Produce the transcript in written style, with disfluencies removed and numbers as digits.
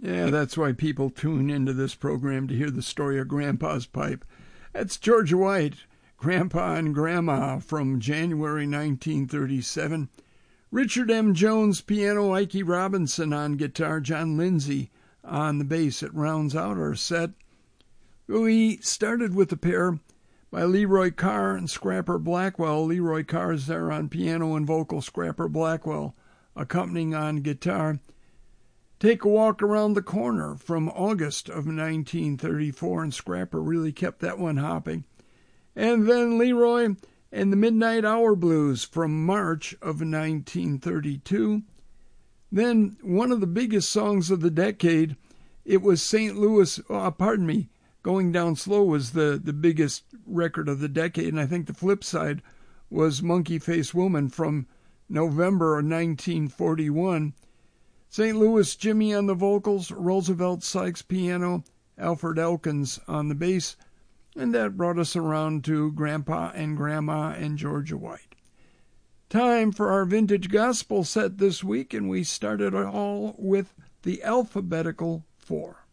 Yeah, that's why people tune into this program to hear the story of Grandpa's pipe. That's Georgia White, Grandpa and Grandma from January 1937. Richard M. Jones, piano, Ikey Robinson on guitar, John Lindsay on the bass. It rounds out our set. We started with a pair by Leroy Carr and Scrapper Blackwell. Leroy Carr is there on piano and vocal, Scrapper Blackwell accompanying on guitar. Take a Walk Around the Corner from August of 1934, and Scrapper really kept that one hopping. And then Leroy and the Midnight Hour Blues from March of 1932. Then one of the biggest songs of the decade, it was St. Louis, Going Down Slow was the biggest record of the decade, and I think the flip side was Monkey Face Woman from November of 1941. St. Louis Jimmy on the vocals, Roosevelt Sykes piano, Alfred Elkins on the bass, and that brought us around to Grandpa and Grandma and Georgia White. Time for our vintage gospel set this week, and we started all with the Alphabetical Four.